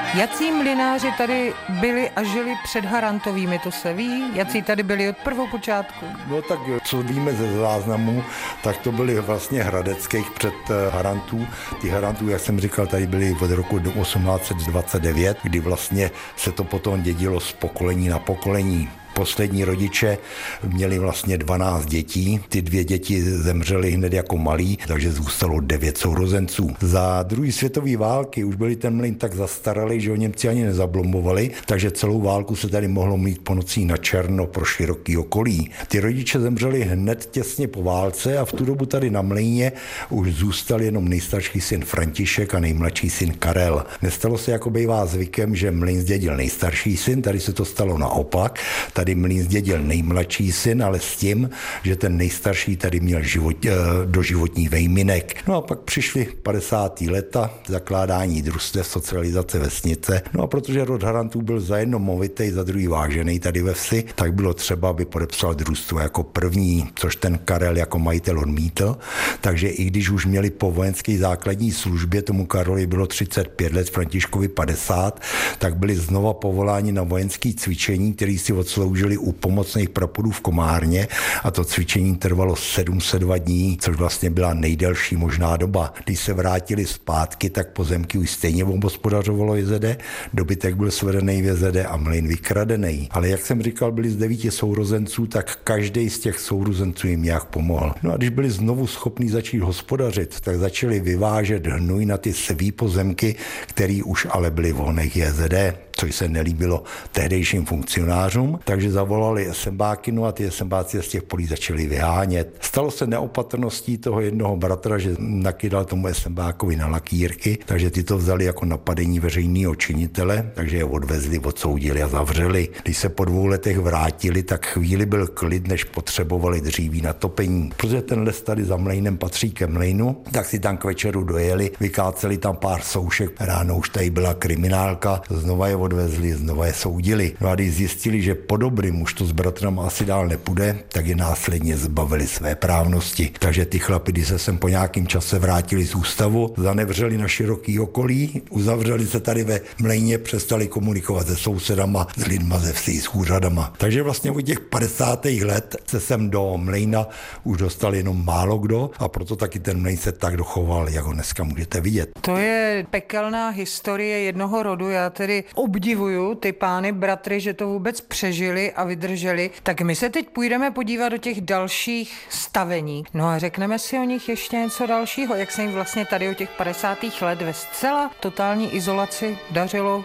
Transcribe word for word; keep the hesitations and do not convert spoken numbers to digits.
Jací mlynáři tady byli a žili před Harantovými, to se ví? Jací tady byli od prvopočátku? No tak co víme ze záznamů, tak to byli vlastně hradeckých před Harantů. Ty Harantů, jak jsem říkal, tady byli od roku osmnáct set dvacet devět, kdy vlastně se to potom dědilo z pokolení na pokolení. Poslední rodiče měli vlastně dvanáct dětí, ty dvě děti zemřely hned jako malí, takže zůstalo devět sourozenců. Za druhé světové války už byli ten mlýn tak zastaralý, že ho Němci ani nezablomovali, takže celou válku se tady mohlo mít po nocí na černo pro široký okolí. Ty rodiče zemřeli hned těsně po válce a v tu dobu tady na mlýně už zůstal jenom nejstarší syn František a nejmladší syn Karel. Nestalo se, jako bývá zvykem, že mlýn zdědil nejstarší syn, tady se to stalo naopak. Tady mlýn zdědil nejmladší syn, ale s tím, že ten nejstarší tady měl život, doživotní vejminek. No a pak přišly padesátá léta, zakládání družstev, socializace vesnice. No a protože rod Harantů byl za jedno movitej, za druhý vážený tady ve vsi, tak bylo třeba, aby podepsal družstvo jako první, což ten Karel jako majitel odmítl. Takže i když už měli po vojenské základní službě, tomu Karolovi bylo třicet pět let, Františkovi padesát, tak byli znova povoláni na vojenské cvičení, který si odsloužili u pomocných prapodů v Komárně a to cvičení trvalo sedm set dva dní, což vlastně byla nejdelší možná doba. Když se vrátili zpátky, tak pozemky už stejně obhospodařovalo J Z D, dobytek byl svedený v J Z D a mlýn vykradený. Ale jak jsem říkal, byli z devíti sourozenců, tak každý z těch sourozenců jim nějak pomohl. No a když byli znovu schopní začít hospodařit, tak začali vyvážet hnůj na ty svý pozemky, který už ale byly v honech J Z D, což se nelíbilo tehdejším funkcionářům, takže zavolali esembáky, no a ty esembáci z těch polí začali vyhánět. Stalo se neopatrností toho jednoho bratra, že nakydal tomu esembákovi na lakýrky, takže ty to vzali jako napadení veřejného činitele, takže je odvezli, odsoudili a zavřeli. Když se po dvou letech vrátili, tak chvíli byl klid, než potřebovali dříví na topení. Protože ten les tady za mlejnem patří ke mlejnu, tak si tam k večeru dojeli, vykáceli tam pár soušek, ráno už tady byla kriminálka, znova je odvezli, znova je soudili. No a když zjistili, že po dobrým už to s bratrem asi dál nepůjde, tak je následně zbavili své právnosti. Takže ty chlapi, když se sem po nějakém čase vrátili z ústavu, zanevřeli na široký okolí, uzavřeli se tady ve mlejně, přestali komunikovat se sousedama, s lidma ze vsi, s úřadama. Takže vlastně od těch padesátých let se sem do mlejna už dostal jenom málo kdo a proto taky ten mlejn se tak dochoval, jak ho dneska můžete vidět. To je pekelná historie jednoho rodu. Já tedy obdivuju ty pány bratry, že to vůbec přežili a vydrželi. Tak my se teď půjdeme podívat do těch dalších stavení. No a řekneme si o nich ještě něco dalšího, jak se jim vlastně tady o těch padesátých let ve zcela totální izolaci dařilo